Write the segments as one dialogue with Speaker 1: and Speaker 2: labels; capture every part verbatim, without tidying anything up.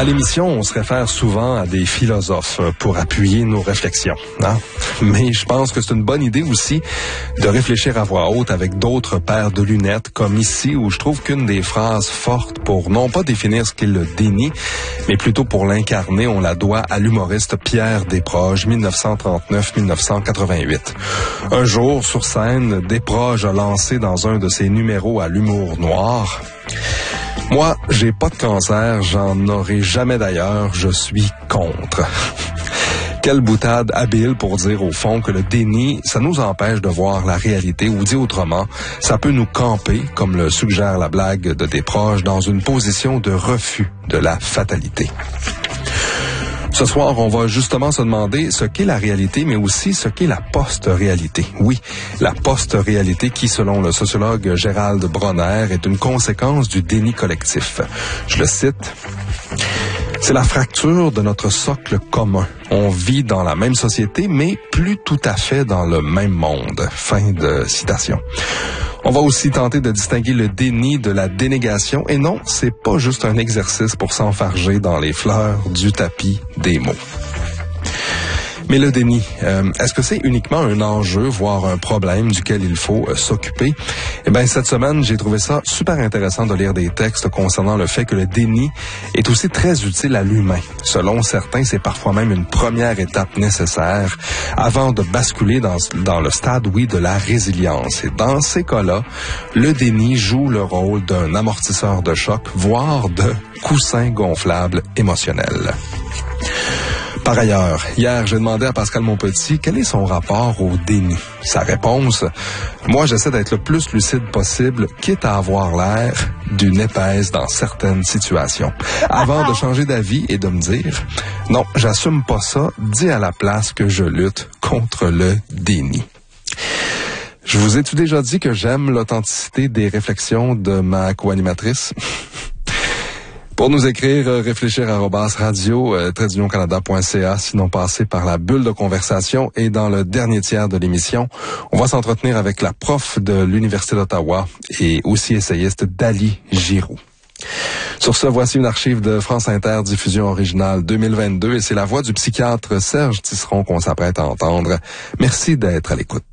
Speaker 1: À l'émission, on se réfère souvent à des philosophes pour appuyer nos réflexions, hein? Mais je pense que c'est une bonne idée aussi de réfléchir à voix haute avec d'autres paires de lunettes, comme ici, où je trouve qu'une des phrases fortes pour non pas définir ce qu'est le déni, mais plutôt pour l'incarner, on la doit à l'humoriste Pierre Desproges, dix-neuf cent trente-neuf à dix-neuf cent quatre-vingt-huit. Un jour, sur scène, Desproges a lancé dans un de ses numéros à l'humour noir: moi, j'ai pas de cancer, j'en aurai jamais d'ailleurs, je suis contre. Quelle boutade habile pour dire au fond que le déni, ça nous empêche de voir la réalité, ou dit autrement, ça peut nous camper, comme le suggère la blague de Desproges, dans une position de refus de la fatalité. Ce soir, on va justement se demander ce qu'est la réalité, mais aussi ce qu'est la post-réalité. Oui, la post-réalité qui, selon le sociologue Gérald Bronner, est une conséquence du déni collectif. Je le cite: c'est la fracture de notre socle commun. On vit dans la même société, mais plus tout à fait dans le même monde. Fin de citation. On va aussi tenter de distinguer le déni de la dénégation. Et non, c'est pas juste un exercice pour s'enfarger dans les fleurs du tapis des mots. Mais le déni, euh, est-ce que c'est uniquement un enjeu, voire un problème duquel il faut euh, s'occuper? Eh bien, cette semaine, j'ai trouvé ça super intéressant de lire des textes concernant le fait que le déni est aussi très utile à l'humain. Selon certains, c'est parfois même une première étape nécessaire avant de basculer dans, dans le stade, oui, de la résilience. Et dans ces cas-là, le déni joue le rôle d'un amortisseur de choc, voire de coussin gonflable émotionnel. Par ailleurs, hier, j'ai demandé à Pascal Monpetit quel est son rapport au déni. Sa réponse: moi, j'essaie d'être le plus lucide possible, quitte à avoir l'air d'une épaisse dans certaines situations. Avant de changer d'avis et de me dire: non, j'assume pas ça, dis à la place que je lutte contre le déni. Je vous ai-tu déjà dit que j'aime l'authenticité des réflexions de ma co-animatrice? Pour nous écrire, réfléchir arobase radio trait d'union canada point c a, sinon passer par la bulle de conversation. Et dans le dernier tiers de l'émission, on va s'entretenir avec la prof de l'Université d'Ottawa et aussi essayiste Dali Giroux. Sur ce, voici une archive de France Inter, diffusion originale deux mille vingt-deux, et c'est la voix du psychiatre Serge Tisseron qu'on s'apprête à entendre. Merci d'être à l'écoute.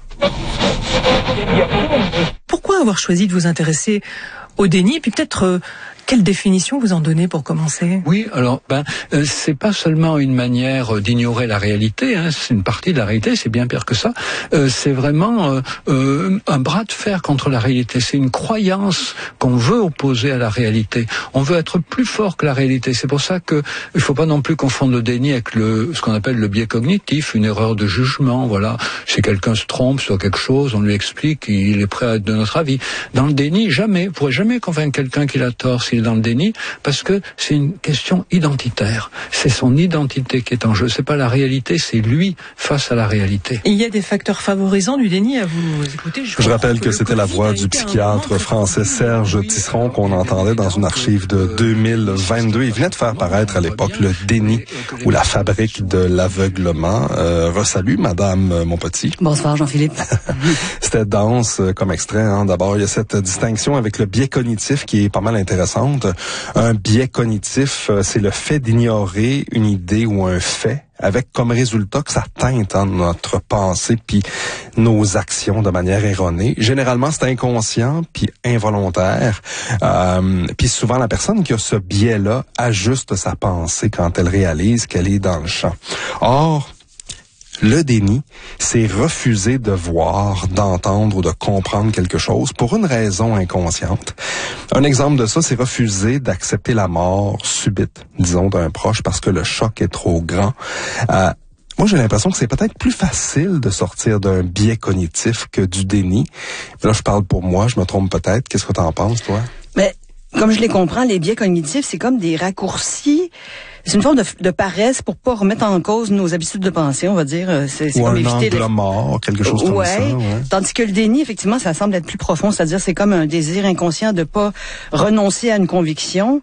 Speaker 2: Pourquoi avoir choisi de vous intéresser au déni, et puis peut-être euh, quelle définition vous en donnez pour commencer?
Speaker 3: Oui, alors ben euh, c'est pas seulement une manière d'ignorer la réalité, hein, c'est une partie de la réalité, c'est bien pire que ça. Euh, c'est vraiment euh, euh, un bras de fer contre la réalité. C'est une croyance qu'on veut opposer à la réalité. On veut être plus fort que la réalité. C'est pour ça que il faut pas non plus confondre le déni avec le ce qu'on appelle le biais cognitif, une erreur de jugement. Voilà, si quelqu'un se trompe sur quelque chose, on lui explique, il est prêt à être de notre avis. Dans le déni, jamais, vous pourrez jamais convaincre quelqu'un qu'il a tort s'il est dans le déni, parce que c'est une question identitaire. C'est son identité qui est en jeu. C'est pas la réalité, c'est lui face à la réalité.
Speaker 2: Et il y a des facteurs favorisants du déni à vous écouter.
Speaker 1: Je, Je rappelle que, que c'était la voix du psychiatre français Serge Tisseron qu'on entendait dans une archive de deux mille vingt-deux. Il venait de faire paraître à l'époque Le déni ou la fabrique de l'aveuglement. Euh, Resalut, Madame Monpetit.
Speaker 4: Bonsoir, Jean-Philippe.
Speaker 1: C'était dense comme extrait. Hein. D'abord, il y a cette distinction avec le biais cognitif qui est pas mal intéressante. Un biais cognitif, c'est le fait d'ignorer une idée ou un fait avec comme résultat que ça teinte hein, notre pensée puis nos actions de manière erronée. Généralement, c'est inconscient puis involontaire. Euh, puis souvent, la personne qui a ce biais-là ajuste sa pensée quand elle réalise qu'elle est dans le champ. Or, le déni, c'est refuser de voir, d'entendre ou de comprendre quelque chose pour une raison inconsciente. Un exemple de ça, c'est refuser d'accepter la mort subite, disons, d'un proche parce que le choc est trop grand. Euh, moi, j'ai l'impression que c'est peut-être plus facile de sortir d'un biais cognitif que du déni. Là, je parle pour moi, je me trompe peut-être. Qu'est-ce que tu en penses, toi?
Speaker 4: Mais comme je les comprends, les biais cognitifs, c'est comme des raccourcis. C'est une forme de, de paresse pour pas remettre en cause nos habitudes de pensée, on va dire. C'est, c'est
Speaker 1: Ou
Speaker 4: comme
Speaker 1: un
Speaker 4: éviter
Speaker 1: angle
Speaker 4: de
Speaker 1: mort, quelque chose comme
Speaker 4: ouais.
Speaker 1: ça. Ouais.
Speaker 4: Tandis que le déni, effectivement, ça semble être plus profond, c'est-à-dire c'est comme un désir inconscient de pas renoncer à une conviction.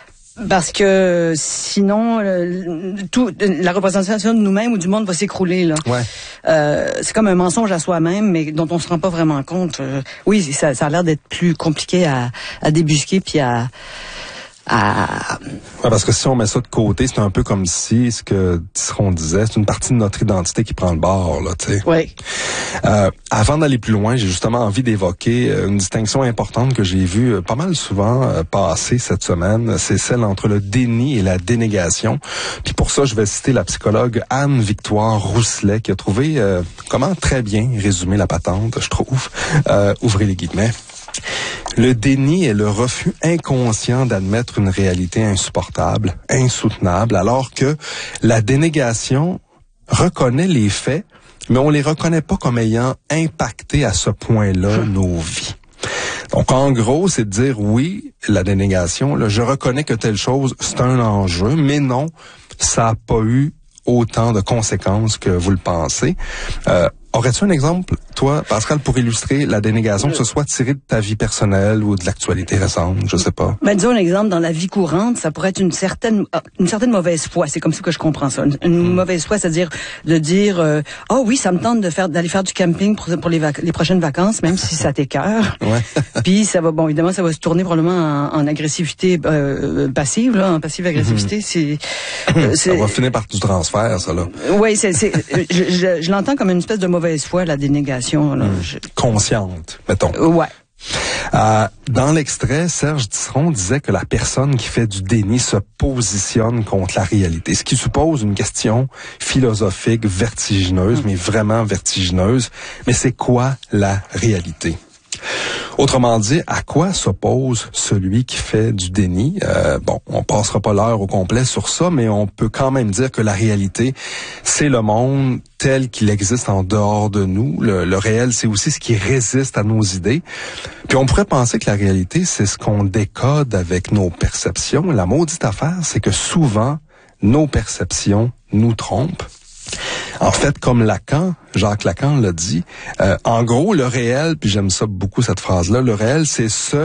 Speaker 4: Parce que sinon, euh, tout, la représentation de nous-mêmes ou du monde va s'écrouler. Là.
Speaker 1: Ouais.
Speaker 4: Euh, c'est comme un mensonge à soi-même, mais dont on se rend pas vraiment compte. Euh, oui, ça, ça a l'air d'être plus compliqué à, à débusquer puis à à...
Speaker 1: Ouais, parce que si on met ça de côté, c'est un peu comme si ce que Tisseron disait, c'est une partie de notre identité qui prend le bord, là, tu sais.
Speaker 4: Oui.
Speaker 1: Euh, avant d'aller plus loin, j'ai justement envie d'évoquer une distinction importante que j'ai vue pas mal souvent euh, passer cette semaine. C'est celle entre le déni et la dénégation. Puis pour ça, je vais citer la psychologue Anne-Victoire Rousselet qui a trouvé euh, comment très bien résumer la patente, je trouve. Euh, ouvrez les guillemets. Le déni est le refus inconscient d'admettre une réalité insupportable, insoutenable, alors que la dénégation reconnaît les faits, mais on les reconnaît pas comme ayant impacté à ce point-là nos vies. Donc, en gros, c'est de dire, oui, la dénégation, là, je reconnais que telle chose, c'est un enjeu, mais non, ça n'a pas eu autant de conséquences que vous le pensez. Euh, Aurais-tu un exemple, toi, Pascal, pour illustrer la dénégation, que ce soit tiré de ta vie personnelle ou de l'actualité récente, je sais pas?
Speaker 4: Ben, disons un exemple, dans la vie courante, ça pourrait être une certaine une certaine mauvaise foi. C'est comme ça que je comprends ça. Une, une mmh. mauvaise foi, c'est-à-dire de dire, euh, ah oh, oui, ça me tente de faire d'aller faire du camping pour, pour les, vac- les prochaines vacances, même si ça t'écoeure.
Speaker 1: Ouais.
Speaker 4: Puis ça va, bon, évidemment, ça va se tourner probablement en, en agressivité euh, passive, là, en passive agressivité. Mmh. C'est,
Speaker 1: euh, c'est, ça va finir par du transfert, ça là.
Speaker 4: Oui, c'est, c'est, je, je, je l'entends comme une espèce de mauvaise foi, la dénégation. Là.
Speaker 1: Mmh.
Speaker 4: Je...
Speaker 1: Consciente, mettons.
Speaker 4: Ouais.
Speaker 1: Euh, dans l'extrait, Serge Tisseron disait que la personne qui fait du déni se positionne contre la réalité, ce qui suppose une question philosophique vertigineuse, mmh. mais vraiment vertigineuse. Mais c'est quoi la réalité? Autrement dit, à quoi s'oppose celui qui fait du déni? Euh, bon, on passera pas l'heure au complet sur ça, mais on peut quand même dire que la réalité, c'est le monde tel qu'il existe en dehors de nous. Le, le réel, c'est aussi ce qui résiste à nos idées. Puis on pourrait penser que la réalité, c'est ce qu'on décode avec nos perceptions. La maudite affaire, c'est que souvent, nos perceptions nous trompent. En fait, comme Lacan, Jacques Lacan l'a dit, euh, en gros, le réel, puis j'aime ça beaucoup cette phrase-là, le réel, c'est ce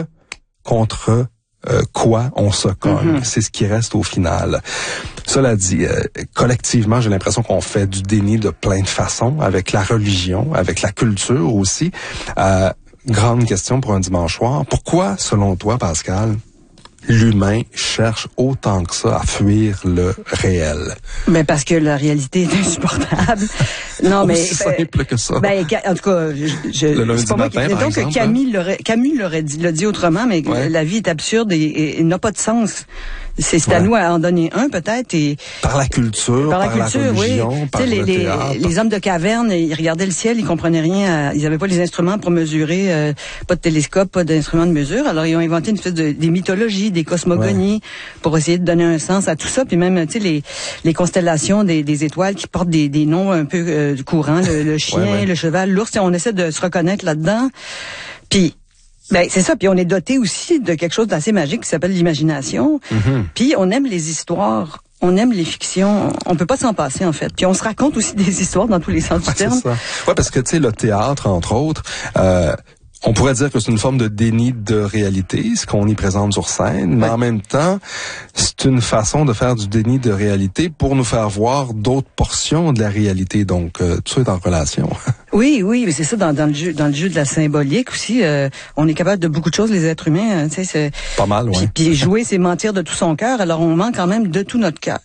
Speaker 1: contre euh, quoi on se cogne. Mm-hmm. C'est ce qui reste au final. Cela dit, euh, collectivement, j'ai l'impression qu'on fait du déni de plein de façons, avec la religion, avec la culture aussi. Euh, grande question pour un dimanche soir. Pourquoi, selon toi, Pascal, l'humain cherche autant que ça à fuir le réel?
Speaker 4: Ben parce que la réalité est insupportable. Non, mais
Speaker 1: aussi simple que ça.
Speaker 4: Ben en tout cas, je, je
Speaker 1: le lundi
Speaker 4: c'est pas moi
Speaker 1: matin,
Speaker 4: qui,
Speaker 1: par
Speaker 4: donc
Speaker 1: exemple,
Speaker 4: Camus
Speaker 1: hein?
Speaker 4: l'aurait Camus l'aurait dit, l'a dit autrement, mais
Speaker 1: ouais.
Speaker 4: la vie est absurde et, et, et n'a pas de sens. C'est, c'est
Speaker 1: ouais.
Speaker 4: à nous à en donner un peut-être et
Speaker 1: par la culture, par la, par culture, la religion,
Speaker 4: oui.
Speaker 1: par
Speaker 4: les,
Speaker 1: le
Speaker 4: les,
Speaker 1: théâtre.
Speaker 4: Les hommes de caverne, ils regardaient le ciel, ils comprenaient rien, à, ils avaient pas les instruments pour mesurer, euh, pas de télescope, pas d'instruments de mesure. Alors ils ont inventé une espèce de des mythologies, des cosmogonies ouais. pour essayer de donner un sens à tout ça. Puis même, tu sais, les les constellations des, des étoiles qui portent des, des noms un peu euh, courants, le, le chien, ouais, ouais. le cheval, l'ours. On essaie de se reconnaître là-dedans. Puis ben c'est ça, puis on est doté aussi de quelque chose d'assez magique qui s'appelle l'imagination. Mm-hmm. Puis on aime les histoires, on aime les fictions, on peut pas s'en passer en fait. Puis on se raconte aussi des histoires dans tous les sens du
Speaker 1: ouais,
Speaker 4: terme.
Speaker 1: C'est ça. Ouais, parce que tu sais le théâtre entre autres, euh, on pourrait dire que c'est une forme de déni de réalité, ce qu'on y présente sur scène, mais ouais. en même temps, c'est une façon de faire du déni de réalité pour nous faire voir d'autres portions de la réalité. Donc, euh, tout ça est en relation.
Speaker 4: Oui, oui, mais c'est ça dans, dans le jeu, dans le jeu de la symbolique aussi. Euh, on est capable de beaucoup de choses, les êtres humains. Hein, tu sais, c'est
Speaker 1: pas mal, oui.
Speaker 4: Puis, puis jouer, c'est mentir de tout son cœur. Alors on ment quand même de tout notre cœur.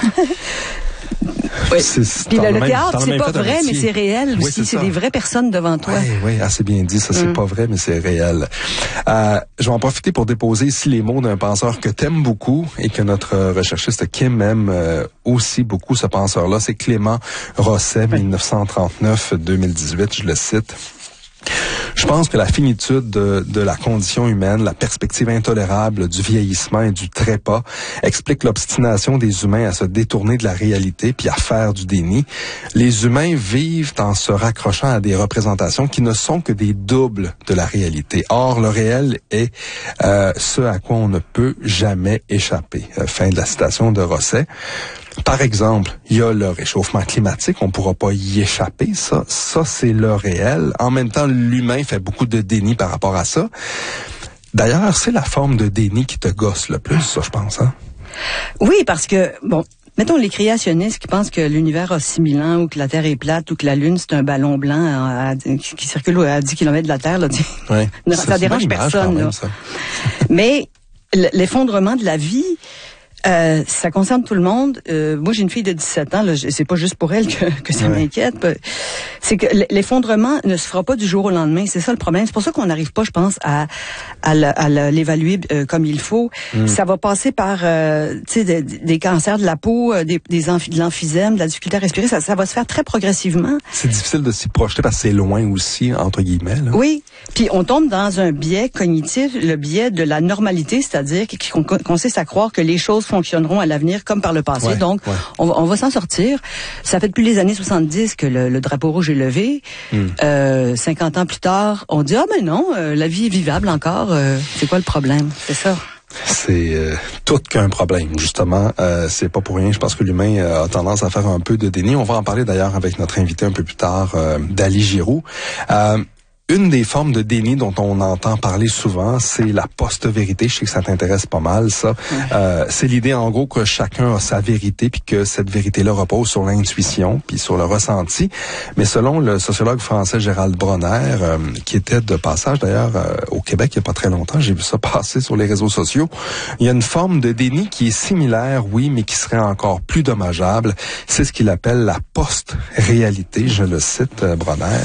Speaker 4: Oui. Puis le, le théâtre, c'est pas vrai, mais c'est réel aussi. Oui, c'est, c'est des vraies personnes devant toi.
Speaker 1: Oui, oui, assez bien dit. Ça, c'est mm. pas vrai, mais c'est réel. Euh, je vais en profiter pour déposer ici les mots d'un penseur que t'aimes beaucoup et que notre recherchiste Kim aime euh, aussi beaucoup, ce penseur-là. C'est Clément Rosset, oui. dix-neuf cent trente-neuf à deux mille dix-huit, je le cite. Je pense que la finitude de, de la condition humaine, la perspective intolérable du vieillissement et du trépas explique l'obstination des humains à se détourner de la réalité puis à faire du déni. Les humains vivent en se raccrochant à des représentations qui ne sont que des doubles de la réalité. Or, le réel est euh, ce à quoi on ne peut jamais échapper. Euh, fin de la citation de Rosset. Par exemple, il y a le réchauffement climatique, on ne pourra pas y échapper, ça, ça c'est le réel. En même temps, l'humain fait beaucoup de déni par rapport à ça. D'ailleurs, c'est la forme de déni qui te gosse le plus, ça, je pense. Hein?
Speaker 4: Oui, parce que, bon, mettons les créationnistes qui pensent que l'univers a six mille ans ou que la Terre est plate ou que la Lune, c'est un ballon blanc à, à, qui circule à dix kilomètres de la Terre. Là,
Speaker 1: ouais,
Speaker 4: ça, ça dérange personne.
Speaker 1: même,
Speaker 4: là.
Speaker 1: Ça.
Speaker 4: Mais l'effondrement de la vie, Euh, ça concerne tout le monde. Euh, moi, j'ai une fille de dix-sept ans. Là, c'est pas juste pour elle que, que ça ouais. m'inquiète. C'est que l'effondrement ne se fera pas du jour au lendemain. C'est ça le problème. C'est pour ça qu'on n'arrive pas, je pense, à, à, à l'évaluer euh, comme il faut. Mm. Ça va passer par, euh, tu sais, des, des cancers de la peau, des, des amphi, de l'emphysème, de la difficulté à respirer. Ça, ça va se faire très progressivement.
Speaker 1: C'est difficile de s'y projeter parce que c'est loin aussi, entre guillemets. Là.
Speaker 4: Oui. Puis on tombe dans un biais cognitif, le biais de la normalité, c'est-à-dire qu'on consiste à croire que les choses fonctionneront à l'avenir comme par le passé. Ouais, Donc, ouais. on, on va s'en sortir. Ça fait depuis les années soixante-dix que le, le drapeau rouge est levé. Mm. Euh, cinquante ans plus tard, on dit, ah ben non, euh, la vie est vivable encore. Euh, c'est quoi le problème? C'est ça.
Speaker 1: C'est euh, tout qu'un problème, justement. Euh, c'est pas pour rien. Je pense que l'humain euh, a tendance à faire un peu de déni. On va en parler d'ailleurs avec notre invité un peu plus tard, euh, Dali Giroux. Euh, Une des formes de déni dont on entend parler souvent, c'est la post-vérité. Je sais que ça t'intéresse pas mal, ça. Ouais. Euh, c'est l'idée, en gros, que chacun a sa vérité, puis que cette vérité-là repose sur l'intuition, puis sur le ressenti. Mais selon le sociologue français Gérald Bronner, euh, qui était de passage d'ailleurs euh, au Québec il y a pas très longtemps, j'ai vu ça passer sur les réseaux sociaux, il y a une forme de déni qui est similaire, oui, mais qui serait encore plus dommageable. C'est ce qu'il appelle la post-réalité. Je le cite, euh, Bronner.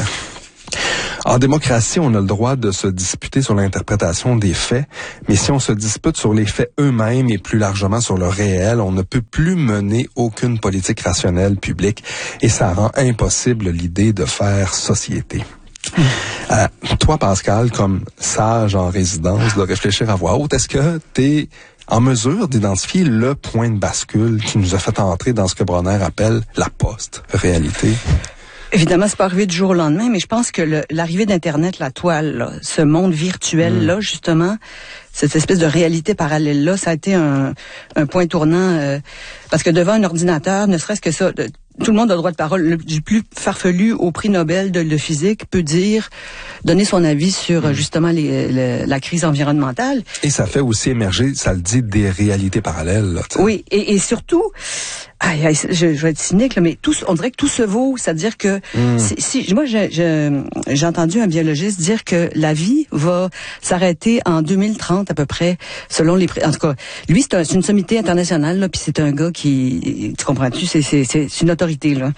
Speaker 1: En démocratie, on a le droit de se disputer sur l'interprétation des faits, mais si on se dispute sur les faits eux-mêmes et plus largement sur le réel, on ne peut plus mener aucune politique rationnelle publique et ça rend impossible l'idée de faire société. Mmh. Euh, toi, Pascal, comme sage en résidence, de réfléchir à voix haute, est-ce que t'es en mesure d'identifier le point de bascule qui nous a fait entrer dans ce que Bronner appelle la post-réalité?
Speaker 4: Évidemment, c'est pas arrivé du jour au lendemain, mais je pense que le, l'arrivée d'Internet, la toile, là, ce monde virtuel-là, mmh. justement, cette espèce de réalité parallèle-là, ça a été un, un point tournant, euh, parce que devant un ordinateur, ne serait-ce que ça, de, tout le monde a le droit de parole. Le, du plus farfelu au prix Nobel de, de physique peut dire, donner son avis sur mmh. justement les, les, la crise environnementale. Et
Speaker 1: ça fait aussi émerger, ça le dit, des réalités parallèles. Là,
Speaker 4: oui, et, et surtout, aïe, aïe, je, je vais être cynique, là, mais tout, on dirait que tout se vaut, c'est-à-dire que mmh. si, si moi je, je, j'ai entendu un biologiste dire que la vie va s'arrêter en deux mille trente à peu près, selon les, en tout cas, lui c'est, un, c'est une sommité internationale, là, puis c'est un gars qui, tu comprends-tu, c'est, c'est, c'est une autorité là.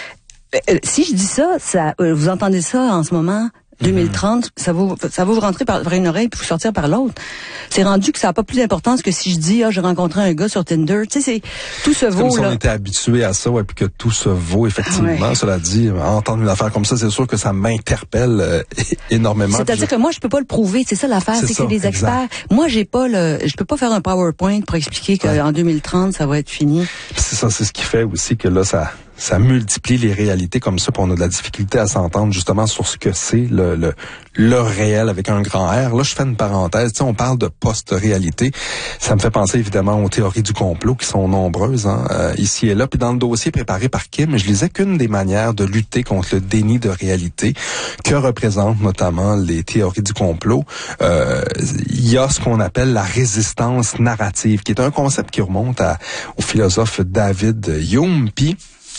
Speaker 4: Euh, si je dis ça, ça, euh, vous entendez ça en ce moment? deux mille trente, ça va, ça va vous rentrer par, par une oreille puis vous sortir par l'autre. C'est rendu que ça n'a pas plus d'importance que si je dis, ah, j'ai rencontré un gars sur Tinder. Tu sais, c'est, tout se vaut,
Speaker 1: comme si
Speaker 4: là.
Speaker 1: on était habitué à ça, ouais, puis que tout se vaut, effectivement. Ouais. Cela dit, entendre une affaire comme ça, c'est sûr que ça m'interpelle euh, énormément.
Speaker 4: C'est-à-dire je... que moi, je peux pas le prouver. C'est ça l'affaire, c'est, c'est ça, que des experts. Exact. Moi, j'ai pas le, je peux pas faire un PowerPoint pour expliquer qu'en ouais. deux mille trente, ça va être fini.
Speaker 1: Puis c'est ça, c'est ce qui fait aussi que là, ça, ça multiplie les réalités comme ça, puis on a de la difficulté à s'entendre justement sur ce que c'est le, le, le réel avec un grand R. Là, je fais une parenthèse. Tu sais, on parle de post-réalité. Ça me fait penser évidemment aux théories du complot qui sont nombreuses hein, euh, ici et là. Puis dans le dossier préparé par Kim, je lisais qu'une des manières de lutter contre le déni de réalité que représentent notamment les théories du complot, euh, il y a ce qu'on appelle la résistance narrative, qui est un concept qui remonte à, au philosophe David Hume. Puis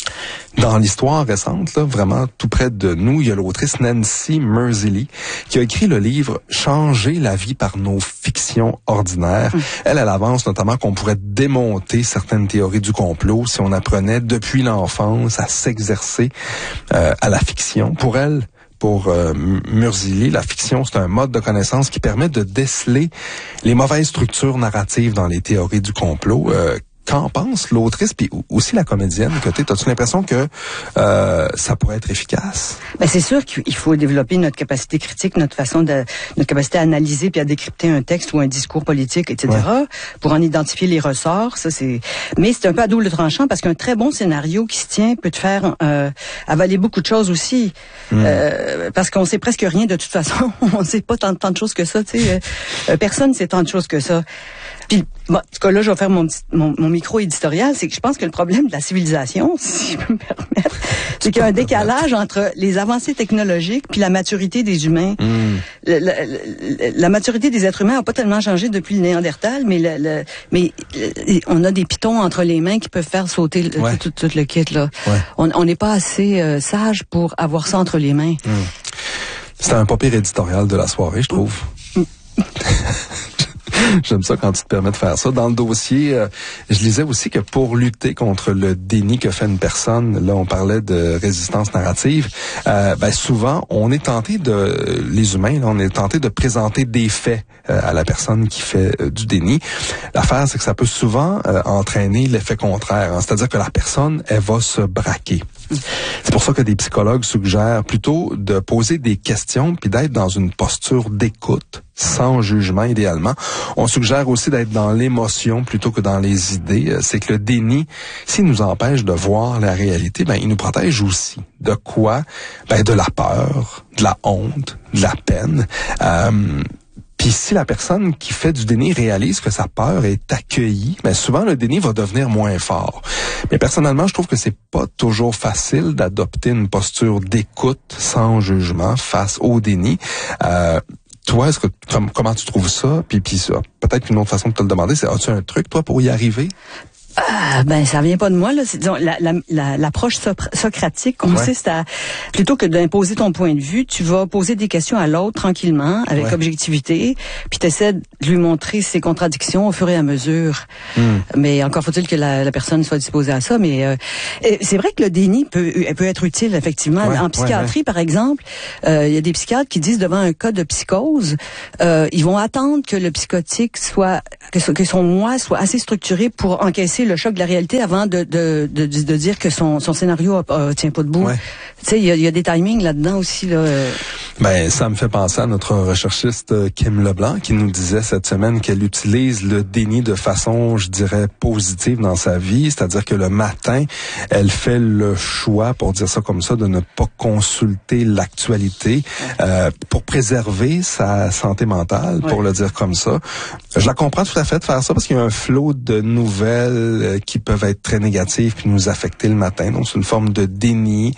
Speaker 1: dans l'histoire récente, là, vraiment tout près de nous, il y a l'autrice Nancy Merzelli qui a écrit le livre « Changer la vie par nos fictions ordinaires mmh. ». Elle, elle avance notamment qu'on pourrait démonter certaines théories du complot si on apprenait depuis l'enfance à s'exercer euh, à la fiction. Pour elle, pour euh, Merzelli, la fiction, c'est un mode de connaissance qui permet de déceler les mauvaises structures narratives dans les théories du complot. Euh, Qu'en pense l'autrice, puis aussi la comédienne que t'es? T'as-tu l'impression que euh, ça pourrait être efficace?
Speaker 4: Ben c'est sûr qu'il faut développer notre capacité critique, notre façon de, notre capacité à analyser puis à décrypter un texte ou un discours politique, et cetera. Ouais. Pour en identifier les ressorts. Ça c'est. Mais c'est un peu à double tranchant parce qu'un très bon scénario qui se tient peut te faire euh, avaler beaucoup de choses aussi. Mm. Euh, parce qu'on sait presque rien de toute façon. On sait pas tant, tant de choses que ça. Tu sais, euh, personne sait tant de choses que ça. Puis, bon, en tout cas, là, je vais faire mon, mon, mon micro éditorial, c'est que je pense que le problème de la civilisation, si je peux me permettre, c'est qu'il y a un décalage entre les avancées technologiques puis la maturité des humains. Mm. La, la, la, la maturité des êtres humains n'a pas tellement changé depuis le Néandertal, mais, le, le, mais le, on a des pitons entre les mains qui peuvent faire sauter le, ouais. tout, tout, tout le kit. Là. Ouais. On n'est pas assez euh, sage pour avoir ça entre les mains.
Speaker 1: Mm. C'était un pas pire éditorial de la soirée, je trouve. Mm. J'aime ça quand tu te permets de faire ça. Dans le dossier, euh, je lisais aussi que pour lutter contre le déni que fait une personne, là on parlait de résistance narrative, euh, ben souvent on est tenté de, les humains, là, on est tenté de présenter des faits euh, à la personne qui fait euh, du déni. L'affaire, c'est que ça peut souvent euh, entraîner l'effet contraire, hein, c'est-à-dire que la personne, elle va se braquer. C'est pour ça que des psychologues suggèrent plutôt de poser des questions puis d'être dans une posture d'écoute, sans jugement idéalement. On suggère aussi d'être dans l'émotion plutôt que dans les idées. C'est que le déni, s'il nous empêche de voir la réalité, ben il nous protège aussi. De quoi? Ben de la peur, de la honte, de la peine. Euh, Puis si la personne qui fait du déni réalise que sa peur est accueillie, ben souvent le déni va devenir moins fort. Mais personnellement, je trouve que c'est pas toujours facile d'adopter une posture d'écoute sans jugement face au déni. Euh, toi, est-ce que comme, comment tu trouves ça? Puis puis ça, peut-être qu'une autre façon de te le demander, c'est as-tu un truc toi pour y arriver?
Speaker 4: Ah, ben ça vient pas de moi là. C'est, disons, la, la, la, l'approche socratique consiste ouais. à plutôt que d'imposer ton point de vue, tu vas poser des questions à l'autre tranquillement, avec ouais. objectivité, puis t'essaies de lui montrer ses contradictions au fur et à mesure. Mm. Mais encore faut-il que la, la personne soit disposée à ça. Mais euh, c'est vrai que le déni peut, peut être utile effectivement. Ouais, en psychiatrie, ouais, ouais. par exemple, il euh, y a des psychiatres qui disent devant un cas de psychose, euh, ils vont attendre que le psychotique soit que, que son moi soit assez structuré pour encaisser le choc de la réalité avant de de de, de dire que son son scénario euh, tient pas debout. Ouais. Tu sais, il y a, y a des timings là-dedans aussi là.
Speaker 1: Ben ça me fait penser à notre recherchiste Kim Leblanc qui nous disait cette semaine qu'elle utilise le déni de façon, je dirais, positive dans sa vie, c'est-à-dire que le matin, elle fait le choix, pour dire ça comme ça, de ne pas consulter l'actualité euh, pour préserver sa santé mentale, ouais. pour le dire comme ça. Je la comprends tout à fait de faire ça parce qu'il y a un flot de nouvelles qui peuvent être très négatives puis nous affecter le matin. Donc, c'est une forme de déni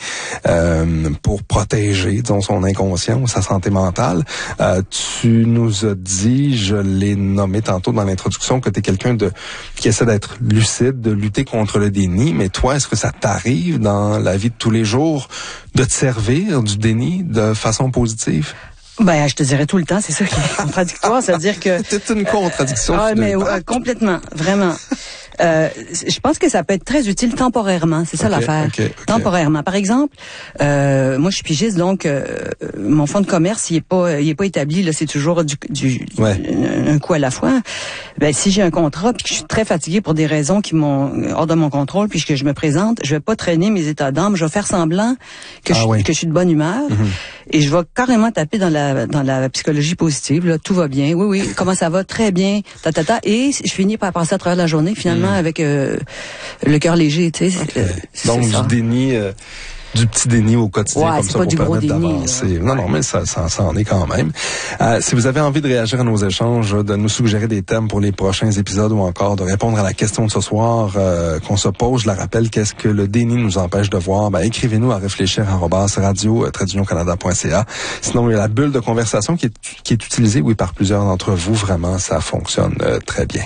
Speaker 1: euh, pour protéger, disons, son inconscient ou sa santé mentale. Euh, tu nous as dit, je l'ai nommé tantôt dans l'introduction, que tu es quelqu'un de qui essaie d'être lucide, de lutter contre le déni. Mais toi, est-ce que ça t'arrive dans la vie de tous les jours de te servir du déni de façon positive?
Speaker 4: Ben, je te dirais tout le temps, c'est ça qui est contradictoire, c'est-à-dire que...
Speaker 1: C'est une contradiction.
Speaker 4: Ah, mais euh, complètement, vraiment. Euh, je pense que ça peut être très utile temporairement, c'est ça okay, l'affaire. Okay, okay. Temporairement. Par exemple, euh, moi je suis pigiste, donc euh, mon fonds de commerce il est pas il est pas établi là, c'est toujours du, du ouais. un, un coup à la fois. Ben si j'ai un contrat puis que je suis très fatiguée pour des raisons qui m'ont hors de mon contrôle puis que je me présente, je vais pas traîner mes états d'âme, je vais faire semblant que ah, je oui. que je suis de bonne humeur mm-hmm. et je vais carrément taper dans la dans la psychologie positive là, tout va bien. Oui oui, comment ça va? Très bien. Ta ta ta et je finis par passer à travers la journée finalement avec euh, le cœur léger, tu sais.
Speaker 1: Okay. Donc du déni, euh, du petit déni au quotidien,
Speaker 4: ouais,
Speaker 1: comme ça pour permettre d'avancer. Non, non, mais ça, ça, ça en est quand même. Euh, si vous avez envie de réagir à nos échanges, de nous suggérer des thèmes pour les prochains épisodes ou encore de répondre à la question de ce soir euh, qu'on se pose, je la rappelle, qu'est-ce que le déni nous empêche de voir? Ben, écrivez-nous à réfléchir arobase radio trait d'union canada point c a. Sinon, il y a la bulle de conversation qui est, qui est utilisée, oui, par plusieurs d'entre vous. Vraiment, ça fonctionne euh, très bien.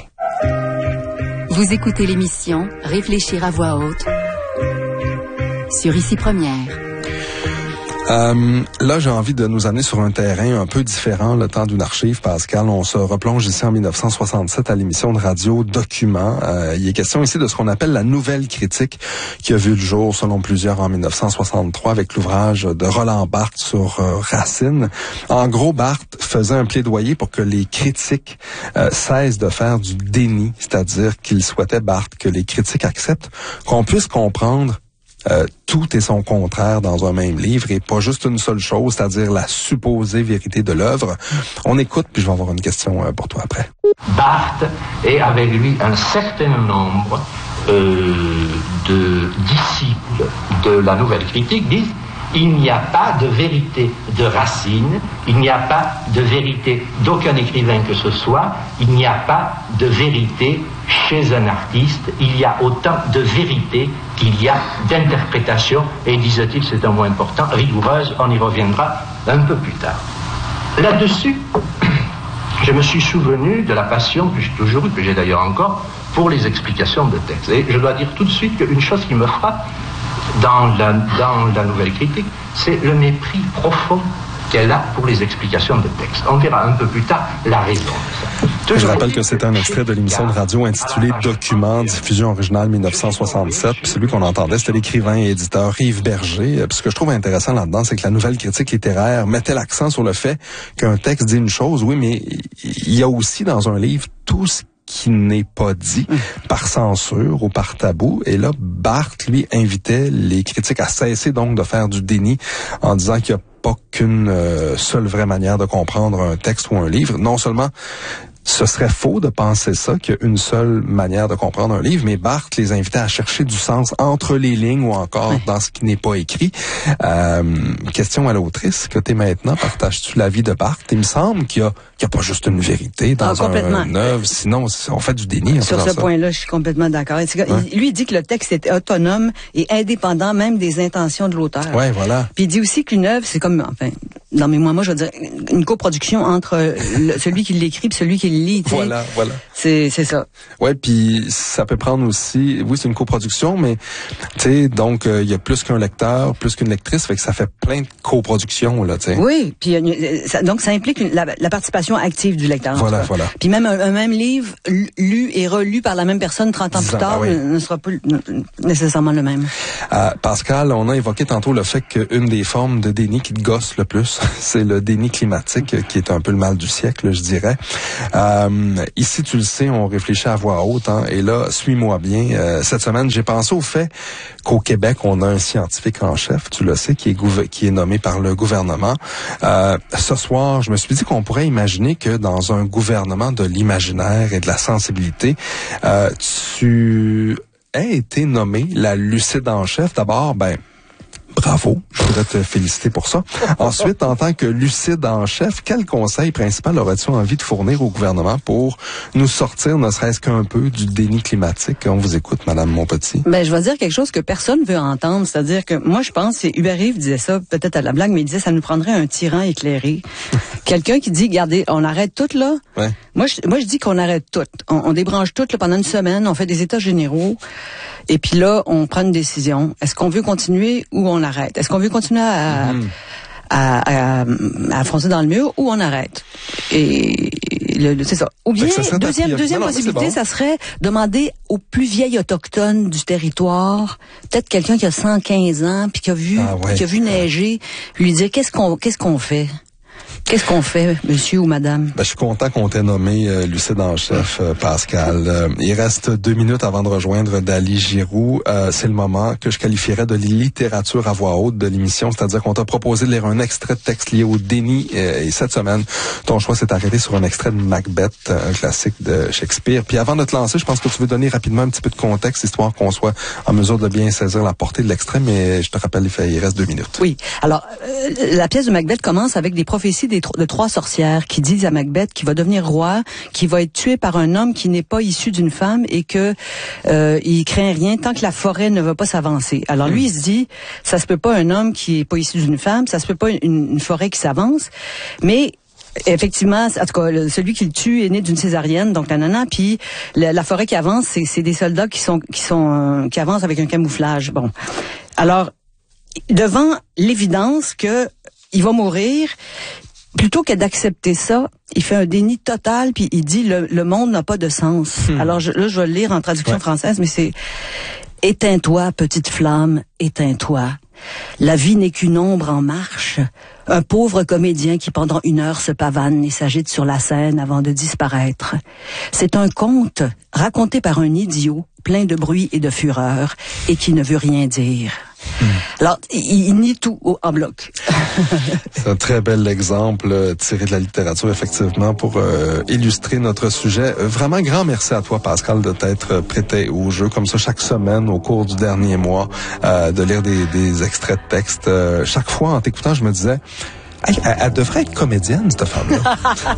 Speaker 5: Vous écoutez l'émission Réfléchir à voix haute sur Ici Première.
Speaker 1: Euh, là, j'ai envie de nous amener sur un terrain un peu différent, le temps d'une archive, Pascal. On se replonge ici en dix-neuf cent soixante-sept à l'émission de radio Document. Euh, il est question ici de ce qu'on appelle la nouvelle critique qui a vu le jour, selon plusieurs, en dix-neuf cent soixante-trois avec l'ouvrage de Roland Barthes sur euh, Racine. En gros, Barthes faisait un plaidoyer pour que les critiques euh, cessent de faire du déni, c'est-à-dire qu'il souhaitait, Barthes, que les critiques acceptent qu'on puisse comprendre Euh, tout et son contraire dans un même livre et pas juste une seule chose, c'est-à-dire la supposée vérité de l'œuvre. On écoute, puis je vais avoir une question euh, pour toi après.
Speaker 6: Barthes et avec lui un certain nombre euh, de disciples de la Nouvelle Critique disent il n'y a pas de vérité de Racine, il n'y a pas de vérité d'aucun écrivain que ce soit, il n'y a pas de vérité chez un artiste, il y a autant de vérité qu'il y a d'interprétation, et disait-il, c'est un mot important, rigoureuse, on y reviendra un peu plus tard. Là-dessus, je me suis souvenu de la passion que j'ai toujours eue, que j'ai d'ailleurs encore, pour les explications de texte. Et je dois dire tout de suite qu'une chose qui me frappe dans la, dans la Nouvelle Critique, c'est le mépris profond qu'elle a pour les explications de texte. On verra un peu plus tard la raison de ça.
Speaker 1: Je rappelle que c'est un extrait de l'émission de radio intitulée Documents, diffusion originale dix-neuf cent soixante-sept. Puis celui qu'on entendait, c'était l'écrivain et éditeur Yves Berger. Puis ce que je trouve intéressant là-dedans, c'est que la nouvelle critique littéraire mettait l'accent sur le fait qu'un texte dit une chose, oui, mais il y a aussi dans un livre tout ce qui n'est pas dit par censure ou par tabou. Et là, Barthes, lui, invitait les critiques à cesser donc de faire du déni en disant qu'il n'y a pas qu'une euh, seule vraie manière de comprendre un texte ou un livre. Non seulement ce serait faux de penser ça, qu'il y a une seule manière de comprendre un livre, mais Barthes les invitait à chercher du sens entre les lignes ou encore oui. dans ce qui n'est pas écrit. Euh, question à l'autrice, que t'es maintenant, partages-tu l'avis de Barthes? Il me semble qu'il y a, qu'il y a pas juste une vérité dans ah, un, une œuvre, sinon on fait du déni.
Speaker 4: Sur ce ça. point-là, je suis complètement d'accord. Ouais. Lui, il dit que le texte est autonome et indépendant même des intentions de l'auteur.
Speaker 1: Ouais, voilà.
Speaker 4: Puis il dit aussi qu'une œuvre, c'est comme, enfin, dans mes mots, moi, je veux dire, une coproduction entre le, celui qui l'écrit et celui qui le lit. T'sais.
Speaker 1: Voilà, voilà.
Speaker 4: C'est, c'est ça.
Speaker 1: Ouais, puis ça peut prendre aussi, oui, c'est une coproduction, mais tu sais, donc il euh, y a plus qu'un lecteur, plus qu'une lectrice, fait que ça fait plein de coproductions là, tu sais.
Speaker 4: Oui, puis ça, donc ça implique une, la, la participation active du lecteur.
Speaker 1: Voilà, voilà.
Speaker 4: Puis même un, un même livre lu et relu par la même personne trente ans plus tard ah, oui. ne sera pas nécessairement le même.
Speaker 1: Euh, Pascal, on a évoqué tantôt le fait qu'une des formes de déni qui te gosse le plus, c'est le déni climatique, qui est un peu le mal du siècle, je dirais. Euh, ici, tu le sais, on réfléchit à voix haute, hein, et là, suis-moi bien. Euh, cette semaine, j'ai pensé au fait qu'au Québec, on a un scientifique en chef, tu le sais, qui est, gouver- qui est nommé par le gouvernement. Euh, ce soir, je me suis dit qu'on pourrait imaginer que dans un gouvernement de l'imaginaire et de la sensibilité, euh, tu aies été nommé la lucide en chef. D'abord, ben, bravo, je voudrais te féliciter pour ça. Ensuite, en tant que lucide en chef, quel conseil principal aurais-tu envie de fournir au gouvernement pour nous sortir, ne serait-ce qu'un peu, du déni climatique? On vous écoute, Madame Montpetit.
Speaker 4: Ben, je vais dire quelque chose que personne veut entendre, c'est-à-dire que moi, je pense, c'est Hubert Reeves disait ça, peut-être à la blague, mais il disait ça nous prendrait un tyran éclairé. Quelqu'un qui dit, regardez, on arrête tout là.
Speaker 1: Ouais.
Speaker 4: Moi, je, moi, je dis qu'on arrête tout. On, on débranche tout là, pendant une semaine, on fait des états généraux. Et puis là, on prend une décision. Est-ce qu'on veut continuer ou on arrête? Est-ce qu'on veut continuer à, mmh. à, à, à foncer dans le mur ou on arrête? Et le, le, c'est ça. Ou bien, ça deuxième, deuxième non, possibilité, bon. Ça serait demander aux plus vieilles autochtones du territoire, peut-être quelqu'un qui a cent quinze ans, puis qui a vu, ah ouais. qui a vu neiger, puis lui dire qu'est-ce qu'on, qu'est-ce qu'on fait? Qu'est-ce qu'on fait, monsieur ou madame?
Speaker 1: Ben, je suis content qu'on t'ait nommé euh, lucide en chef, euh, Pascal. Euh, il reste deux minutes avant de rejoindre Dali Giroux. Euh, c'est le moment que je qualifierais de littérature à voix haute de l'émission, c'est-à-dire qu'on t'a proposé de lire un extrait de texte lié au déni. Euh, et cette semaine, ton choix s'est arrêté sur un extrait de Macbeth, un classique de Shakespeare. Puis avant de te lancer, je pense que tu veux donner rapidement un petit peu de contexte, histoire qu'on soit en mesure de bien saisir la portée de l'extrait, mais je te rappelle les faits, il reste deux minutes.
Speaker 4: Oui. Alors, euh, la pièce de Macbeth commence avec des prophéties des de trois sorcières qui disent à Macbeth qu'il va devenir roi, qu'il va être tué par un homme qui n'est pas issu d'une femme et que euh, il craint rien tant que la forêt ne va pas s'avancer. Alors lui, il se dit, ça se peut pas un homme qui est pas issu d'une femme, ça se peut pas une, une forêt qui s'avance, mais effectivement, en tout cas, le, celui qui le tue est né d'une césarienne, donc nanana, puis la, la forêt qui avance, c'est, c'est des soldats qui sont qui sont euh, qui avancent avec un camouflage. Bon, alors devant l'évidence que il va mourir, plutôt que d'accepter ça, il fait un déni total, puis il dit le, le monde n'a pas de sens. Hmm. Alors je, là, je vais le lire en traduction ouais. française, mais c'est « Éteins-toi, petite flamme, éteins-toi. La vie n'est qu'une ombre en marche. Un pauvre comédien qui pendant une heure se pavane et s'agite sur la scène avant de disparaître. C'est un conte raconté par un idiot, plein de bruit et de fureur, et qui ne veut rien dire. » Mmh. Alors, il, il nie tout au, en bloc.
Speaker 1: C'est un très bel exemple euh, tiré de la littérature, effectivement, pour euh, illustrer notre sujet. Euh, vraiment, grand merci à toi, Pascal, de t'être prêté au jeu, comme ça, chaque semaine, au cours du dernier mois, euh, de lire des, des extraits de texte. Euh, chaque fois, en t'écoutant, je me disais... Elle, elle, elle devrait être comédienne, cette femme-là.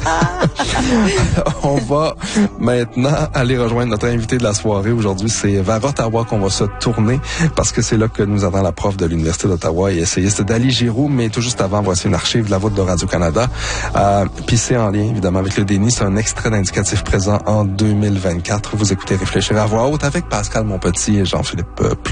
Speaker 1: On va maintenant aller rejoindre notre invité de la soirée. Aujourd'hui, c'est vers Ottawa qu'on va se tourner parce que c'est là que nous attend la prof de l'Université d'Ottawa et essayiste Dali Giroux. Mais tout juste avant, voici une archive de la voix de Radio-Canada. Euh, Puis c'est en lien, évidemment, avec le déni. C'est un extrait d'indicatif présent en deux mille vingt-quatre. Vous écoutez Réfléchir à voix haute avec Pascal Montpetit et Jean-Philippe Plot.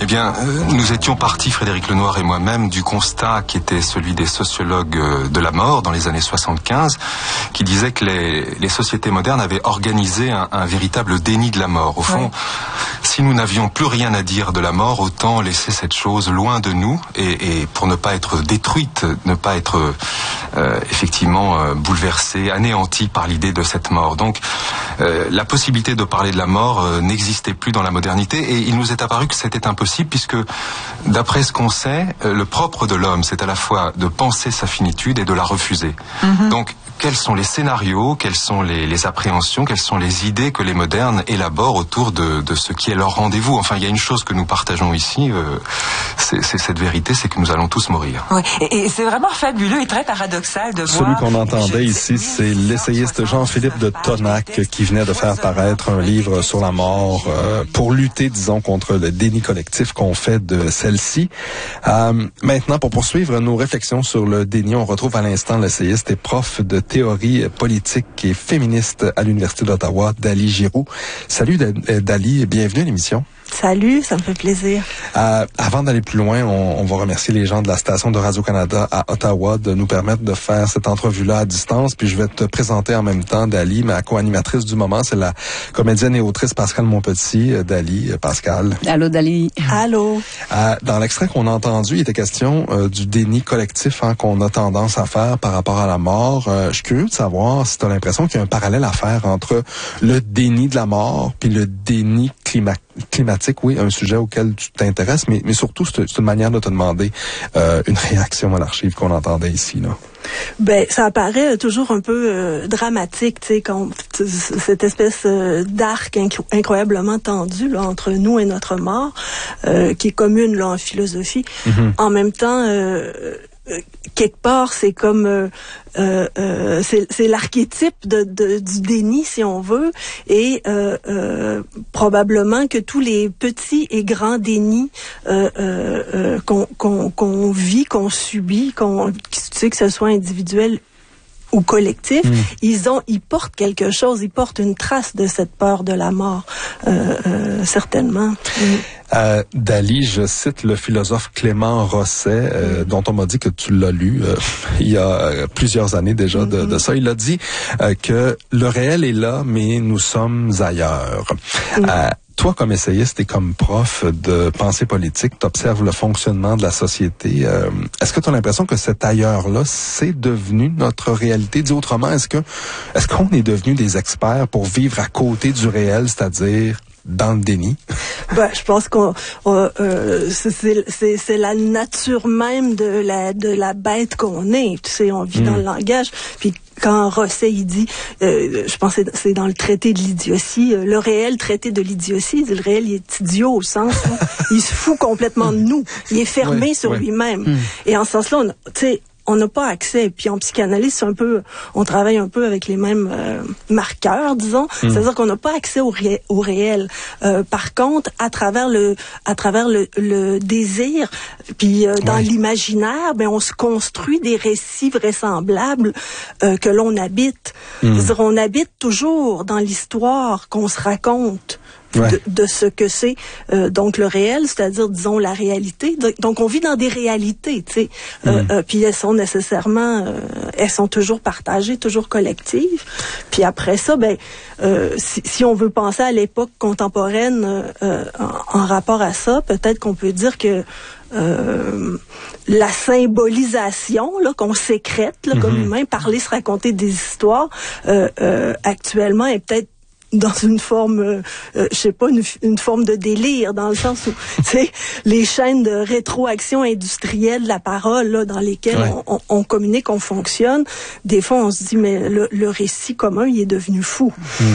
Speaker 7: Eh bien, euh, nous étions partis, Frédéric Lenoir et moi-même, du constat qui était celui des sociologues euh, de la mort dans les années soixante-quinze, qui disaient que les, les sociétés modernes avaient organisé un, un véritable déni de la mort. Au fond, ouais. Si nous n'avions plus rien à dire de la mort, autant laisser cette chose loin de nous et, et pour ne pas être détruite, ne pas être euh, effectivement euh, bouleversée, anéantie par l'idée de cette mort. Donc, euh, la possibilité de parler de la mort euh, n'existait plus dans la modernité et il nous est apparu que c'était impossible puisque, d'après ce qu'on sait, euh, le propre de l'homme, c'est à la fois de penser sa finitude et de la refuser. Mm-hmm. Donc, quels sont les scénarios, quelles sont les, les appréhensions, quelles sont les idées que les modernes élaborent autour de, de ce qui est leur rendez-vous. Enfin, il y a une chose que nous partageons ici, euh, c'est, c'est cette vérité, c'est que nous allons tous mourir.
Speaker 8: Oui, et, et c'est vraiment fabuleux et très paradoxal de
Speaker 1: Celui
Speaker 8: voir...
Speaker 1: Celui qu'on entendait ici, c'est l'essayiste Jean-Philippe de Tonac qui venait de faire paraître un livre sur la mort euh, pour lutter, disons, contre le déni collectif qu'on fait de celle-ci. Euh, maintenant, pour poursuivre nos réflexions sur le déni, on retrouve à l'instant l'essayiste et prof de théorie politique et féministe à l'Université d'Ottawa, Dali Giroux. Salut Dali, bienvenue à l'émission.
Speaker 9: Salut, ça me fait plaisir.
Speaker 1: Euh, avant d'aller plus loin, on, on va remercier les gens de la station de Radio-Canada à Ottawa de nous permettre de faire cette entrevue-là à distance. Puis je vais te présenter en même temps Dali, ma co-animatrice du moment. C'est la comédienne et autrice Pascale Monpetit. Dali, Pascale.
Speaker 4: Allô, Dali.
Speaker 9: Allô.
Speaker 1: Euh, dans l'extrait qu'on a entendu, il était question euh, du déni collectif hein, qu'on a tendance à faire par rapport à la mort. Euh, je suis curieux de savoir si tu as l'impression qu'il y a un parallèle à faire entre le déni de la mort puis le déni climatique. Climatique, oui, un sujet auquel tu t'intéresses, mais, mais surtout, c'est, c'est une manière de te demander euh, une réaction à l'archive qu'on entendait ici, là.
Speaker 9: Ben, ça apparaît toujours un peu euh, dramatique, tu sais, quand cette espèce euh, d'arc inc- incroyablement tendu là entre nous et notre mort, euh, qui est commune là en philosophie. Mm-hmm. En même temps. Euh, Euh, quelque part, c'est comme euh, euh, euh, c'est, c'est l'archétype de, de, du déni, si on veut, et euh, euh, probablement que tous les petits et grands dénis euh, euh, euh, qu'on, qu'on, qu'on vit, qu'on subit, qu'on, tu sais, que ce soit individuel ou collectif, mmh. ils ont, ils portent quelque chose, ils portent une trace de cette peur de la mort, euh, euh, certainement. Mmh.
Speaker 1: Euh, Dali, je cite le philosophe Clément Rosset, euh, mmh. dont on m'a dit que tu l'as lu euh, il y a euh, plusieurs années déjà mmh. de, de ça. Il a dit euh, que le réel est là, mais nous sommes ailleurs. Mmh. Euh, Toi, comme essayiste et comme prof de pensée politique, tu observes le fonctionnement de la société. Euh, est-ce que tu as l'impression que cet ailleurs-là, c'est devenu notre réalité? Dit autrement, est-ce que est-ce qu'on est devenu des experts pour vivre à côté du réel, c'est-à-dire dans le déni?
Speaker 9: Ben, je pense qu'on on, euh, c'est, c'est, c'est la nature même de la de la bête qu'on est. Tu sais, on vit mmh. dans le langage. Puis quand Rosset il dit, euh, je pense que c'est, c'est dans le traité de l'idiotie, euh, le réel traité de l'idiotie, il dit, le réel il est idiot au sens où il se fout complètement de nous. Il est fermé ouais, sur ouais. lui-même. Mmh. Et en ce sens-là, on, tu sais. On n'a pas accès. Puis en psychanalyse, c'est un peu, on travaille un peu avec les mêmes euh, marqueurs, disons. Mmh. C'est-à-dire qu'on n'a pas accès au, ré, au réel. Euh, par contre, à travers le, à travers le, le désir, puis euh, dans ouais. l'imaginaire, ben on se construit des récits vraisemblables euh, que l'on habite. Mmh. C'est-à-dire, on habite toujours dans l'histoire qu'on se raconte. Ouais. De, de ce que c'est euh, donc le réel, c'est-à-dire disons la réalité. Donc on vit dans des réalités, tu sais. Mm. Euh, euh, puis elles sont nécessairement, euh, elles sont toujours partagées, toujours collectives. Puis après ça, ben euh, si, si on veut penser à l'époque contemporaine euh, en, en rapport à ça, peut-être qu'on peut dire que Euh, la symbolisation là qu'on sécrète là, mm-hmm. comme humain, parler, se raconter des histoires euh, euh, actuellement est peut-être dans une forme, euh, euh, je sais pas, une, une forme de délire, dans le sens où, tu sais, les chaînes de rétroaction industrielle de la parole, là, dans lesquelles ouais. on, on, on communique, on fonctionne, des fois, on se dit, mais le, le récit commun, il est devenu fou.
Speaker 1: Mmh.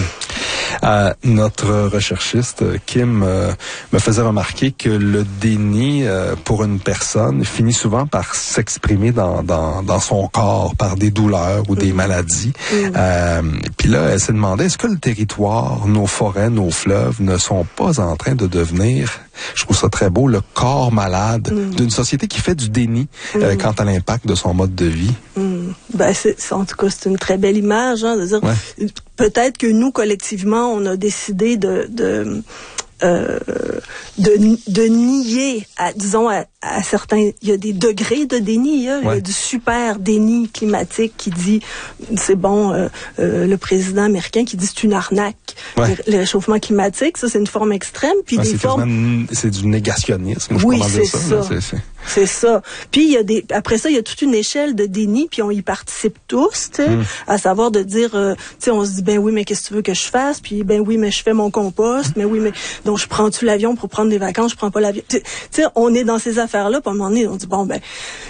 Speaker 1: Euh, notre recherchiste, Kim, euh, me faisait remarquer que le déni euh, pour une personne finit souvent par s'exprimer dans, dans, dans son corps par des douleurs ou mmh. des maladies. Mmh. Euh, puis là, elle s'est demandé, est-ce que le territoire, nos forêts, nos fleuves ne sont pas en train de devenir, je trouve ça très beau, le corps malade mmh. d'une société qui fait du déni mmh. euh, quant à l'impact de son mode de vie?
Speaker 9: Mmh. Ben, c'est, c'est, en tout cas, c'est une très belle image. Hein, de dire, ouais. Peut-être que nous, collectivement, on a décidé de... de euh, de, de nier, à, disons, à, à certains, il y a des degrés de déni, hein, ouais. Il y a du super déni climatique qui dit, c'est bon, euh, euh, le président américain qui dit c'est une arnaque, ouais. le, le réchauffement climatique, ça c'est une forme extrême, puis
Speaker 1: ouais,
Speaker 9: des
Speaker 1: c'est
Speaker 9: formes...
Speaker 1: C'est du négationnisme, je
Speaker 9: oui,
Speaker 1: c'est
Speaker 9: ça.
Speaker 1: ça. Là, c'est, c'est...
Speaker 9: c'est ça. Puis il y a des, après ça, il y a toute une échelle de déni, puis on y participe tous, tu sais, mm. à savoir de dire, euh, tu sais, on se dit, ben oui, mais qu'est-ce que tu veux que je fasse? Puis ben oui, mais je fais mon compost, mais oui, mais donc je prends-tu l'avion pour prendre des vacances, je prends pas l'avion. Tu sais, on est dans ces affaires-là, puis à un moment donné, on dit, bon, ben,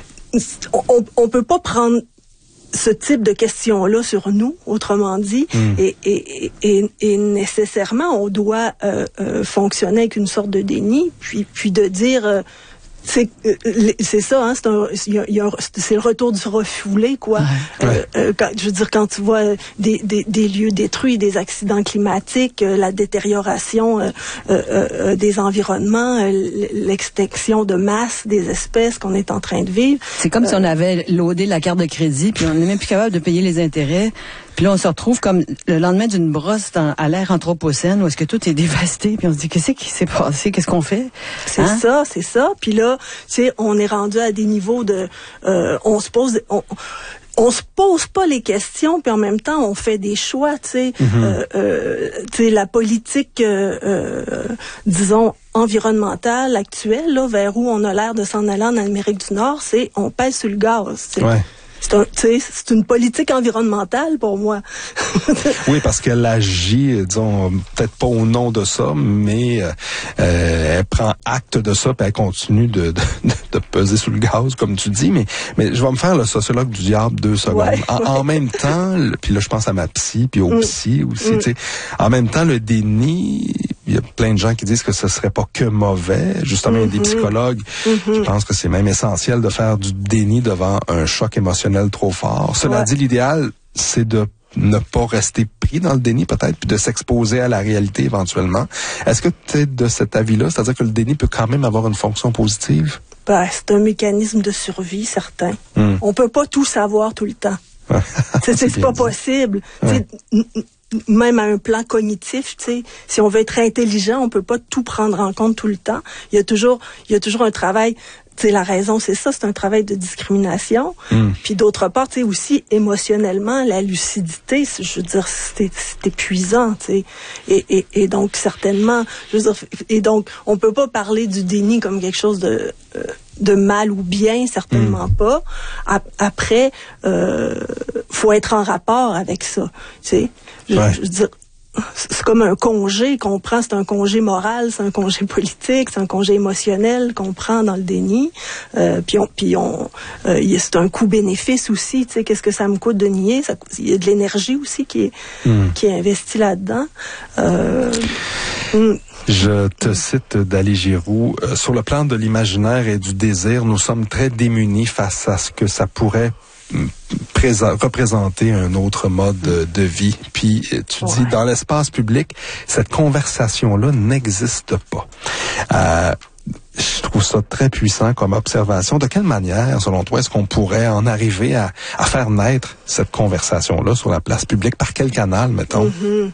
Speaker 9: on, on peut pas prendre ce type de questions-là sur nous, autrement dit, mm. et, et, et, et nécessairement, on doit euh, euh, fonctionner avec une sorte de déni, puis, puis de dire... Euh, C'est, c'est ça, hein, c'est, un, y a, y a un, c'est le retour du refoulé, quoi. Ouais, ouais. Euh, euh, quand, je veux dire, quand tu vois des, des, des lieux détruits, des accidents climatiques, euh, la détérioration euh, euh, euh, des environnements, euh, l'extinction de masse des espèces qu'on est en train de vivre.
Speaker 4: C'est comme
Speaker 9: euh,
Speaker 4: si on avait loadé la carte de crédit, puis on n'est même plus capable de payer les intérêts. Puis là, on se retrouve comme le lendemain d'une brosse dans, à l'ère anthropocène où est-ce que tout est dévasté, puis on se dit, qu'est-ce qui s'est passé? Qu'est-ce qu'on fait?
Speaker 9: C'est
Speaker 4: hein?
Speaker 9: ça, c'est ça. Puis là, tu sais, on est rendu à des niveaux de... Euh, on se pose... On, on se pose pas les questions, puis en même temps, on fait des choix, tu sais. Mm-hmm. Euh, euh, tu sais, la politique, euh, euh, disons, environnementale actuelle, là, vers où on a l'air de s'en aller en Amérique du Nord, c'est on pèse sur le gaz, tu sais. Ouais. C'est, un, c'est une politique environnementale pour moi.
Speaker 1: Oui, parce qu'elle agit, disons, peut-être pas au nom de ça, mais euh, elle prend acte de ça, puis elle continue de, de, de peser sous le gaz, comme tu dis. Mais, mais je vais me faire le sociologue du diable deux secondes. Ouais, en, ouais. en même temps, puis là, je pense à ma psy, puis au mm. psy aussi. Mm. Tu sais, en même temps, le déni, il y a plein de gens qui disent que ce serait pas que mauvais. Justement, mm-hmm. il y a des psychologues mm-hmm. qui pensent que c'est même essentiel de faire du déni devant un choc émotionnel trop fort. Cela ouais. dit, l'idéal, c'est de ne pas rester pris dans le déni peut-être, puis de s'exposer à la réalité éventuellement. Est-ce que tu es de cet avis-là? C'est-à-dire que le déni peut quand même avoir une fonction positive?
Speaker 9: Ben, c'est un mécanisme de survie, certain. Mm. On peut pas tout savoir tout le temps. c'est, c'est, c'est pas dit. possible. Ouais. Même à un plan cognitif, tu sais, si on veut être intelligent, on peut pas tout prendre en compte tout le temps. Il y a toujours, il y a toujours un travail. Tu sais, la raison, c'est ça, c'est un travail de discrimination. Mm. Puis d'autre part, tu sais, aussi émotionnellement, la lucidité, je veux dire, c'est, c'est épuisant, tu sais. Et, et, et donc, certainement, je veux dire, et donc, on peut pas parler du déni comme quelque chose de... Euh, de mal ou bien, certainement mmh. pas. Après, euh, faut être en rapport avec ça. Tu sais, je, ouais. je veux dire, c'est comme un congé qu'on prend, c'est un congé moral, c'est un congé politique, c'est un congé émotionnel qu'on prend dans le déni. Euh, puis on, puis on, euh, c'est un coût-bénéfice aussi. Tu sais, qu'est-ce que ça me coûte de nier? Ça, il y a de l'énergie aussi qui est, mmh. qui est investie là-dedans. Euh, mmh.
Speaker 1: Je te cite d'Ali Giroux. Euh, sur le plan de l'imaginaire et du désir, nous sommes très démunis face à ce que ça pourrait présent, représenter un autre mode de, de vie. Puis tu ouais. dis, dans l'espace public, cette conversation-là n'existe pas. Euh, je trouve ça très puissant comme observation. De quelle manière, selon toi, est-ce qu'on pourrait en arriver à, à faire naître cette conversation-là sur la place publique? Par quel canal, mettons?
Speaker 9: Mm-hmm.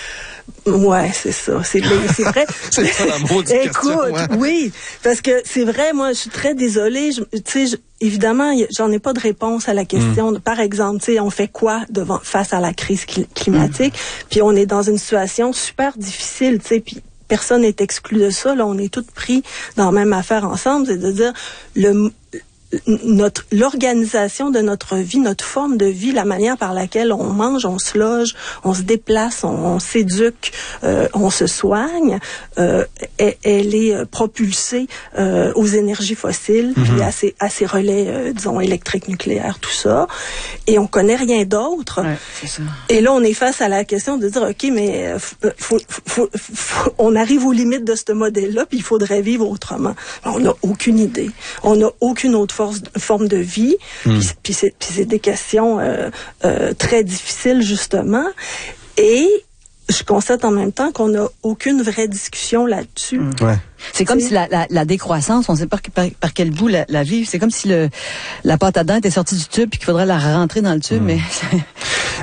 Speaker 9: Ouais, c'est ça. C'est, c'est vrai.
Speaker 1: c'est ça la maudite question.
Speaker 9: Écoute,
Speaker 1: ouais.
Speaker 9: oui, parce que c'est vrai. Moi, je suis très désolée. Tu sais, évidemment, y, j'en ai pas de réponse à la question. Mm. Par exemple, tu sais, on fait quoi devant face à la crise cl- climatique? Mm. Puis on est dans une situation super difficile, tu sais. Puis personne n'est exclu de ça. Là, on est tous pris dans la même affaire ensemble. C'est de dire le notre l'organisation de notre vie, notre forme de vie, la manière par laquelle on mange, on se loge, on se déplace, on, on s'éduque, euh, on se soigne, euh, elle, elle est propulsée euh, aux énergies fossiles, mm-hmm. puis à ces, à ces relais, euh, disons, électriques, nucléaires, tout ça. Et on connaît rien d'autre.
Speaker 4: Ouais, c'est ça.
Speaker 9: Et là, on est face à la question de dire, OK, mais faut, faut, faut, on arrive aux limites de ce modèle-là, puis il faudrait vivre autrement. On n'a aucune idée. On n'a aucune autre force forme de vie, mm. puis, puis, c'est, puis c'est des questions euh, euh, très difficiles, justement. Et je constate en même temps qu'on n'a aucune vraie discussion là-dessus.
Speaker 1: Mm. Ouais.
Speaker 4: C'est comme si la, la, la décroissance, on ne sait pas par, par quel bout la, la vivre. C'est comme si le, la pâte à dents était sortie du tube et qu'il faudrait la rentrer dans le tube. Mm. Mais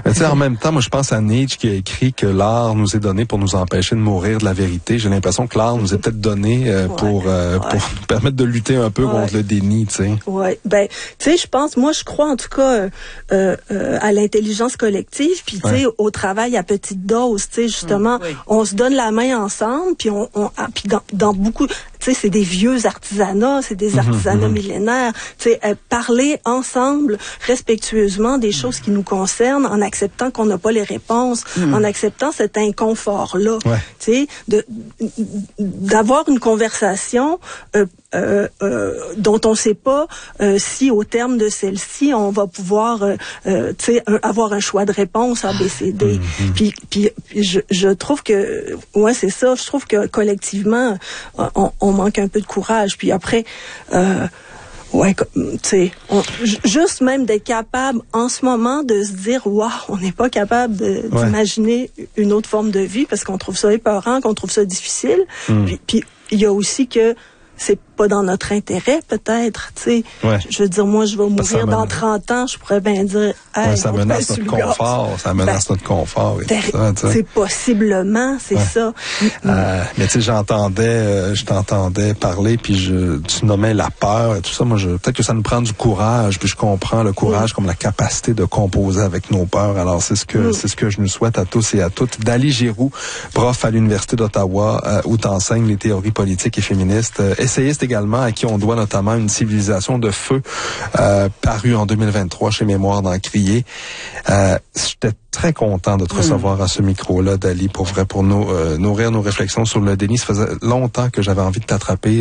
Speaker 1: Mais tu sais, en même temps, moi, je pense à Nietzsche qui a écrit que l'art nous est donné pour nous empêcher de mourir de la vérité. J'ai l'impression que l'art nous est peut-être donné euh, ouais, pour, euh, ouais. pour nous permettre de lutter un peu ouais. contre le déni, tu sais.
Speaker 9: Ouais. Ben, tu sais, je pense, moi, je crois en tout cas euh, euh, à l'intelligence collective, puis tu sais, ouais. au travail à petite dose, tu sais, justement, mmh, oui. on se donne la main ensemble, puis on, on ah, puis dans, dans beaucoup, tu sais, c'est des vieux artisanats, c'est des artisanats mmh, millénaires, tu sais, euh, parler ensemble, respectueusement des choses qui nous concernent, en acceptant qu'on n'a pas les réponses, mmh. en acceptant cet inconfort-là, ouais. tu sais, de d'avoir une conversation euh, euh, euh, dont on ne sait pas euh, si au terme de celle-ci on va pouvoir euh, euh, tu sais avoir un choix de réponse A B C D. Mm-hmm. Puis puis, puis je, je trouve que ouais c'est ça, je trouve que collectivement on, on manque un peu de courage. Puis après euh, ouais, tu sais, juste même d'être capable en ce moment de se dire, waouh, on n'est pas capable de, ouais. d'imaginer une autre forme de vie parce qu'on trouve ça épeurant, qu'on trouve ça difficile. Mm. Puis, puis il y a aussi que c'est pas dans notre intérêt, peut-être, tu sais. Ouais. Je veux dire, moi, je vais mourir dans trente ans, je pourrais bien dire, hey,
Speaker 1: ouais, ça menace notre confort, ça menace ben, notre confort. Et tout ça,
Speaker 9: c'est possiblement, c'est ouais. ça.
Speaker 1: Euh, mais tu sais, j'entendais, euh, je t'entendais parler, puis je, tu nommais la peur et tout ça. Moi, je, peut-être que ça nous prend du courage, puis je comprends le courage mm. comme la capacité de composer avec nos peurs. Alors, c'est ce que, mm. c'est ce que je nous souhaite à tous et à toutes. Dali Giroux, prof à l'Université d'Ottawa, euh, où t'enseignes les théories politiques et féministes, euh, essayiste également, à qui on doit notamment une civilisation de feu, euh, parue en deux mille vingt-trois chez Mémoire d'Encrier. Euh, j'étais très content de te recevoir mmh. à ce micro-là, Dali, pour vrai, pour nous, euh, nourrir nos réflexions sur le déni. Ça faisait longtemps que j'avais envie de t'attraper